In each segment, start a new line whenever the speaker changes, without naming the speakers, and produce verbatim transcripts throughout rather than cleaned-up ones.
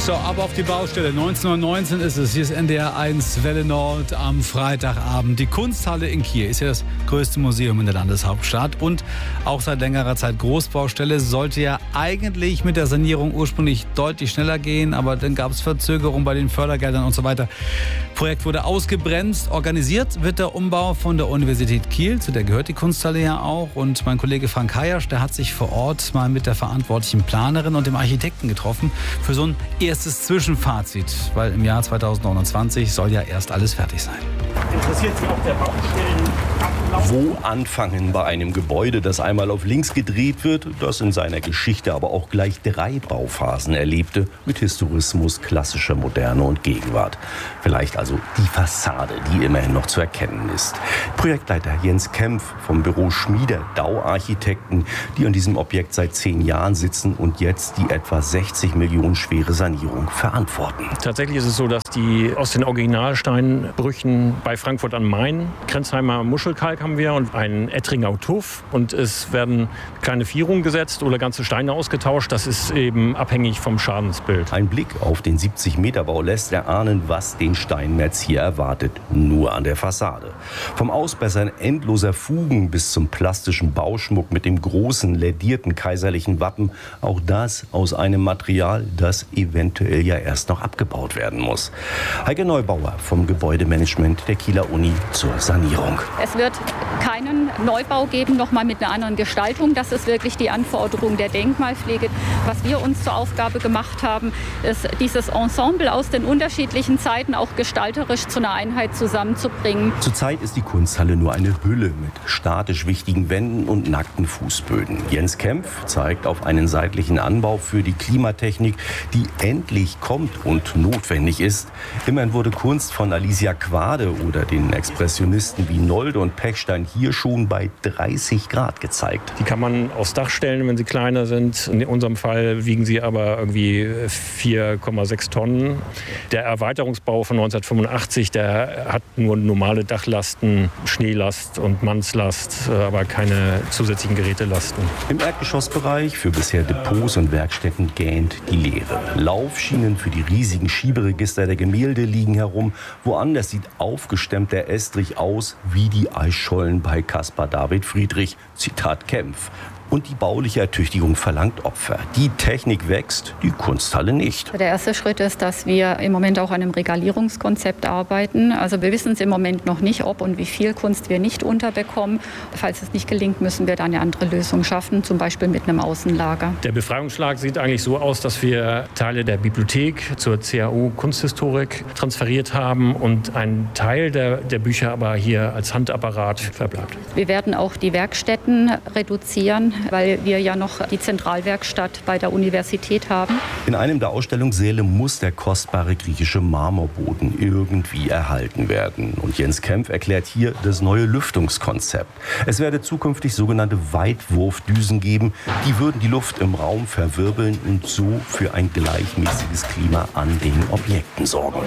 So, ab auf die Baustelle. neunzehn Uhr neunzehn ist es. Hier ist N D R eins Welle Nord am Freitagabend. Die Kunsthalle in Kiel ist ja das größte Museum in der Landeshauptstadt und auch seit längerer Zeit Großbaustelle. Sollte ja eigentlich mit der Sanierung ursprünglich deutlich schneller gehen, aber dann gab es Verzögerungen bei den Fördergeldern und so weiter. Projekt wurde ausgebremst. Organisiert wird der Umbau von der Universität Kiel, zu der gehört die Kunsthalle ja auch. Und mein Kollege Frank Hayasch, der hat sich vor Ort mal mit der verantwortlichen Planerin und dem Architekten getroffen für so ein erstes Zwischenfazit, weil im Jahr zweitausendneunundzwanzig soll ja erst alles fertig sein.
Interessiert Sie auch der Baustellenablauf?
Wo anfangen bei einem Gebäude, das einmal auf links gedreht wird, das in seiner Geschichte aber auch gleich drei Bauphasen erlebte, mit Historismus, klassischer Moderne und Gegenwart. Vielleicht also die Fassade, die immerhin noch zu erkennen ist. Projektleiter Jens Kempf vom Büro Schmieder-Dau Architekten, die an diesem Objekt seit zehn Jahren sitzen und jetzt die etwa sechzig Millionen schwere Sanierung verantworten.
Tatsächlich ist es so, dass die aus den Originalsteinbrüchen bei Frankfurt am Main, Grenzheimer Muschelkalk haben wir und einen Ettringer Tuff. Und es werden kleine Vierungen gesetzt oder ganze Steine ausgetauscht. Das ist eben abhängig vom Schadensbild.
Ein Blick auf den siebzig Meter Bau lässt erahnen, was den Steinmetz hier erwartet. Nur an der Fassade. Vom Ausbessern endloser Fugen bis zum plastischen Bauschmuck mit dem großen lädierten kaiserlichen Wappen. Auch das aus einem Material, das eventuell ja erst noch abgebaut werden muss. Heike Neubauer vom Gebäudemanagement der Kieler Uni zur Sanierung.
Es wird keinen Neubau geben, nochmal mit einer anderen Gestaltung. Das ist wirklich die Anforderung der Denkmalpflege. Was wir uns zur Aufgabe gemacht haben, ist dieses Ensemble aus den unterschiedlichen Zeiten auch gestalterisch zu einer Einheit zusammenzubringen.
Zurzeit ist die Kunsthalle nur eine Hülle mit statisch wichtigen Wänden und nackten Fußböden. Jens Kempf zeigt auf einen seitlichen Anbau für die Klimatechnik, die endlich kommt und notwendig ist. Immerhin wurde Kunst von Alicia Quade oder den Expressionisten wie Nolde und Pechstein hier schon bei dreißig Grad gezeigt.
Die kann man aufs Dach stellen, wenn sie kleiner sind. In unserem Fall wiegen sie aber irgendwie vier Komma sechs Tonnen. Der Erweiterungsbau von neunzehnhundertfünfundachtzig, der hat nur normale Dachlasten, Schneelast und Mannslast, aber keine zusätzlichen Gerätelasten.
Im Erdgeschossbereich für bisher Depots und Werkstätten gähnt die Leere. Laufschienen für die riesigen Schieberegister der Gemälde liegen herum. Woanders sieht aufgestemmt der Estrich aus wie die Eisschollen bei Caspar David Friedrich. Zitat Kempf. Und die bauliche Ertüchtigung verlangt Opfer. Die Technik wächst, die Kunsthalle nicht.
Der erste Schritt ist, dass wir im Moment auch an einem Regalierungskonzept arbeiten. Also wir wissen es im Moment noch nicht, ob und wie viel Kunst wir nicht unterbekommen. Falls es nicht gelingt, müssen wir dann eine andere Lösung schaffen, zum Beispiel mit einem Außenlager.
Der Befreiungsschlag sieht eigentlich so aus, dass wir Teile der Bibliothek zur C A U Kunsthistorik transferiert haben und ein Teil der, der Bücher aber hier als Handapparat verbleibt.
Wir werden auch die Werkstätten reduzieren, weil wir ja noch die Zentralwerkstatt bei der Universität haben.
In einem der Ausstellungssäle muss der kostbare griechische Marmorboden irgendwie erhalten werden. Und Jens Kempf erklärt hier das neue Lüftungskonzept. Es werde zukünftig sogenannte Weitwurfdüsen geben. Die würden die Luft im Raum verwirbeln und so für ein gleichmäßiges Klima an den Objekten sorgen.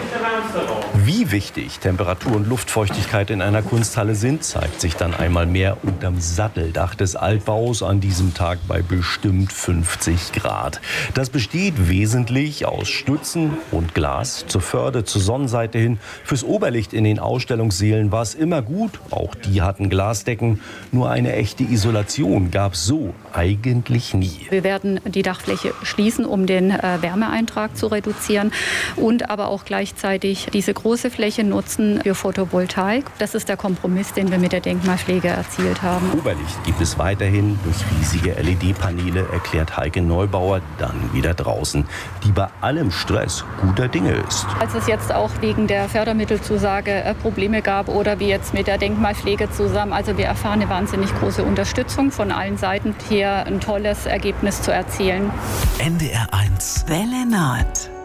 Wie wichtig Temperatur und Luftfeuchtigkeit in einer Kunsthalle sind, zeigt sich dann einmal mehr unterm Satteldach des Altbaus an diesem Tag bei bestimmt fünfzig Grad. Das besteht wesentlich aus Stützen und Glas zur Förde, zur Sonnenseite hin. Fürs Oberlicht in den Ausstellungssälen war es immer gut. Auch die hatten Glasdecken. Nur eine echte Isolation gab es so eigentlich nie.
Wir werden die Dachfläche schließen, um den äh, Wärmeeintrag zu reduzieren und aber auch gleichzeitig diese große Fläche nutzen für Photovoltaik. Das ist der Kompromiss, den wir mit der Denkmalpflege erzielt haben.
Oberlicht gibt es weiterhin durch riesige L E D-Paneele, erklärt Heike Neubauer dann wieder draußen, die bei allem Stress guter Dinge ist.
Als es jetzt auch wegen der Fördermittelzusage äh, Probleme gab oder wie jetzt mit der Denkmalpflege zusammen, also wir erfahren eine wahnsinnig große Unterstützung von allen Seiten, hier ein tolles Ergebnis zu erzielen.
N D R eins Welle Nord.